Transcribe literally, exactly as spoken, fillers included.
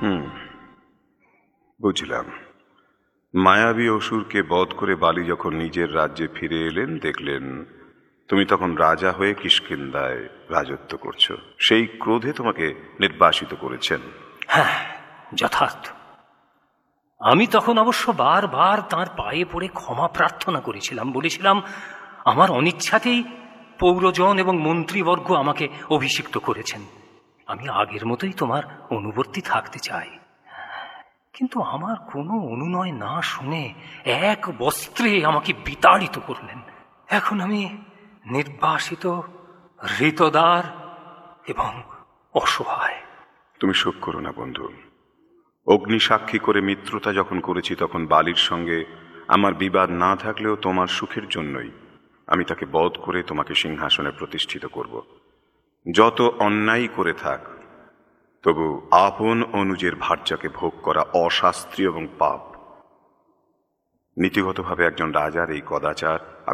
হুম, বুঝলাম। মায়াবী অসুরকে বধ করে বালি যখন নিজের রাজ্যে ফিরে এলেন, দেখলেন তুমি তখন রাজা হয়ে কিষ্কিন্ধায় রাজত্ব করছো। সেই ক্রোধে তোমাকে নির্বাসিত করেছেন। হ্যাঁ, যথার্থ। আমি তখন অবশ্য বারবার তাঁর পায়ে পড়ে ক্ষমা প্রার্থনা করেছিলাম, বলেছিলাম আমার অনিচ্ছাতেই পৌরজন এবং মন্ত্রীবর্গ আমাকে অভিষিক্ত করেছেন। আমি আগের মতোই তোমার অনুবর্তী থাকতে চাই। কিন্তু আমার কোনো অনুনয় না শুনে এক বস্ত্রে আমাকে বিতাড়িত করলেন। এখন আমি নির্বাসিত, হৃতদার এবং অসহায়। তুমি শোক করো না বন্ধু। অগ্নি সাক্ষী করে মিত্রতা যখন করেছি, তখন বালির সঙ্গে আমার বিবাদ না থাকলেও তোমার সুখের জন্যই আমি তাকে বধ করে তোমাকে সিংহাসনে প্রতিষ্ঠিত করব। যত অন্যায় করে থাক, তবু আপন অনুজের ভার্যাকে ভোগ করা অশাস্ত্রীয় এবং পাপ। নীতিগতভাবে একজন রাজার এই কদাচার